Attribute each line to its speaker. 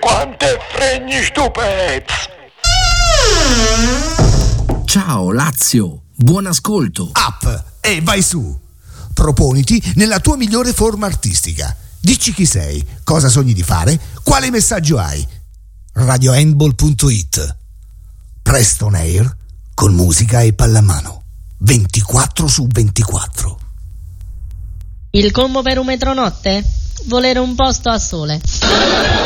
Speaker 1: Quante fregni stupez!
Speaker 2: Ciao Lazio, buon ascolto.
Speaker 3: Up e vai su. Proponiti nella tua migliore forma artistica. Dici chi sei, cosa sogni di fare, quale messaggio hai. radiohandball.it. Presto on air con musica e pallamano 24/24.
Speaker 4: Il combo per un metronotte? Volere un posto a sole.